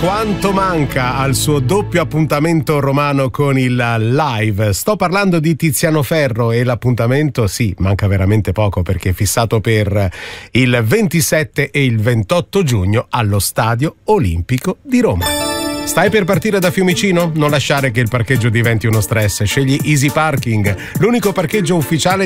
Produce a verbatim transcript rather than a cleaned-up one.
quanto manca al suo doppio appuntamento romano con il live. Sto parlando di Tiziano Ferro e l'appuntamento, sì, manca veramente poco perché è fissato per il ventisette e il ventotto giugno allo Stadio Olimpico di Roma. Stai per partire da Fiumicino? Non lasciare che il parcheggio diventi uno stress. Scegli Easy Parking, l'unico parcheggio ufficiale